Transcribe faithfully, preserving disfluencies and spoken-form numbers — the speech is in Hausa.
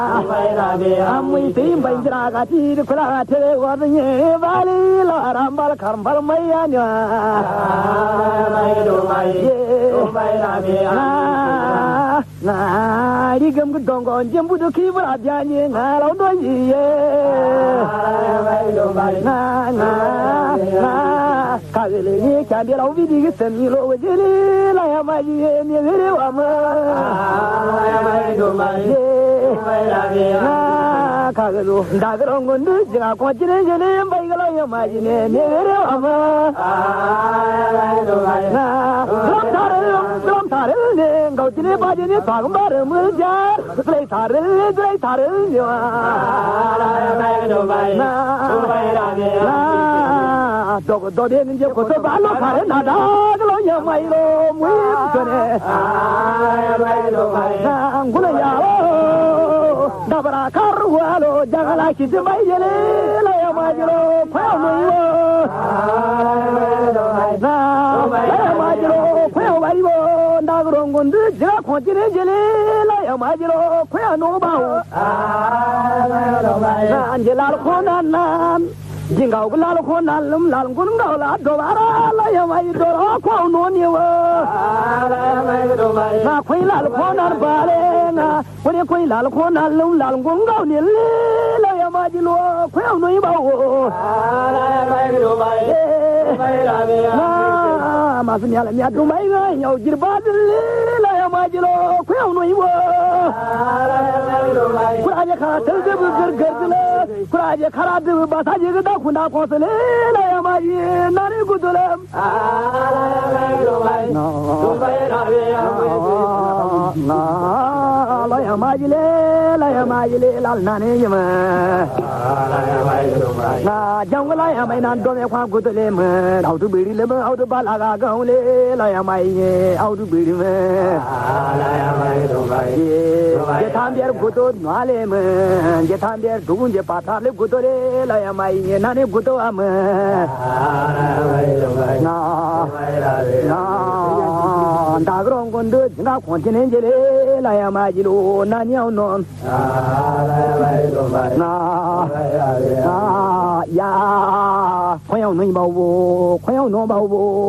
Amui tim banjra gati kula tere wadnye vali la rambal karambal mayanya. Na di gam gudong gon jembu do kibra janye ngalau do ye. Na na na kagele ni kandi lau vidi semi lo wajeli la ya maji ni vere wa ma. Na kagelo dagrong gundu jga ko jine jine baigala ya maji ne ni vere wa ma. Na ram thare ram thare ne gau jine baji ne thagam bar mul jar play thare play thare yo. Na na dog do de ni ko to ba lo thare na da lo ya mai lo mui ko ne. Na ngula ya dabra karwalo jagala ki mai jele la ya mai lo pa mui wo. Na la mai lo pa wai wo dagrong gundu jga ko jine jele la ya mai lo pa no ba wo. Na anjela ko nan nan jingau gulal ko nan lum lal gun gau la do bara la ya mai do ko no ni wo. Na khoi lal ko nan bare na ko ni khoi lal ko nan lum lal gun gau ni la ya mai lo ko no ni ba wo. Na ma sun ya la mi adu mai ga nyau jir ba la ya mai lo ko no ni wo. Kuraje kara telde bu gır gırdile kuraje kara dı basa jıgı da kunda konsele la ya maji nani gudulem na la ya maji le la ya maji le lal nani yema na jang la ya mai nan do me kwa gudule me au du biri le me au du bala ga gaun le la ya mai au du biri me la ya mai do mai ye tham biar gudo nale me ye tham biar dugun je patha le gudo le la ya mai nani gudo am na na dagrong gundu jna khonjine jele la ya mai lo na nyau non na na ya khoyao noi bao bo khoyao no bao bo